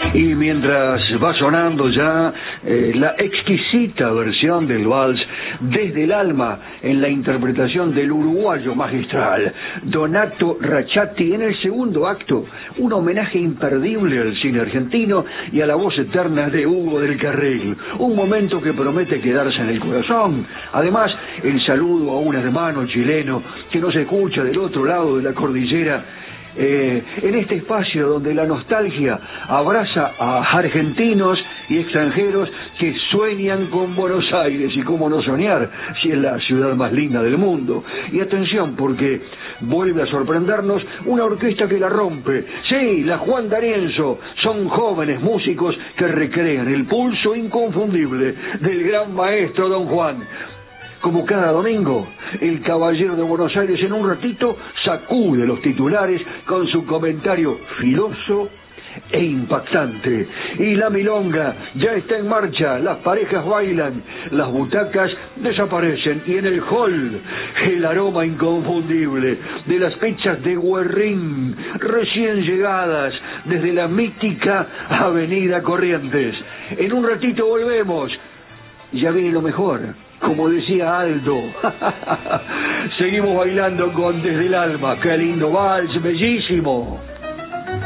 Y mientras va sonando ya la exquisita versión del vals Desde el Alma, en la interpretación del uruguayo magistral Donato Rachati, en el segundo acto, un homenaje imperdible al cine argentino y a la voz eterna de Hugo del Carril, un momento que promete quedarse en el corazón. Además, el saludo a un hermano chileno que nos escucha del otro lado de la cordillera, en este espacio donde la nostalgia abraza a argentinos y extranjeros que sueñan con Buenos Aires, y cómo no soñar si es la ciudad más linda del mundo. Y atención, porque vuelve a sorprendernos una orquesta que la rompe. Sí, la Juan D'Arienzo. Son jóvenes músicos que recrean el pulso inconfundible del gran maestro Don Juan. Como cada domingo, el Caballero de Buenos Aires en un ratito sacude los titulares con su comentario filoso e impactante. Y la milonga ya está en marcha, las parejas bailan, las butacas desaparecen y en el hall el aroma inconfundible de las pizzas de Guerrín, recién llegadas desde la mítica Avenida Corrientes. En un ratito volvemos, ya viene lo mejor. Como decía Aldo, seguimos bailando con Desde el Alma. ¡Qué lindo vals, bellísimo!